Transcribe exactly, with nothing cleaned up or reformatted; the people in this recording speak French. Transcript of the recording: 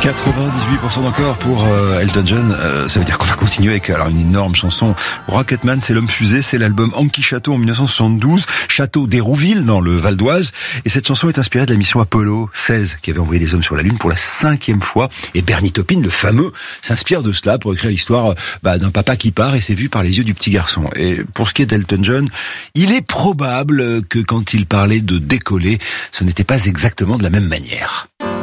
quatre-vingt-dix-huit pour cent d'encore pour euh, Elton John. Euh, ça veut dire qu'on va continuer avec alors une énorme chanson. Rocketman, c'est l'homme fusée, c'est l'album Anki Château en dix-neuf cent soixante-douze, Château d'Hérouville dans le Val d'Oise. Et cette chanson est inspirée de la mission Apollo seize qui avait envoyé des hommes sur la Lune pour la cinquième fois. Et Bernie Taupin, le fameux, s'inspire de cela pour écrire l'histoire bah, d'un papa qui part et c'est vu par les yeux du petit garçon. Et pour ce qui est d'Elton John, il est probable que quand il parlait de décoller, ce n'était pas exactement de la même manière.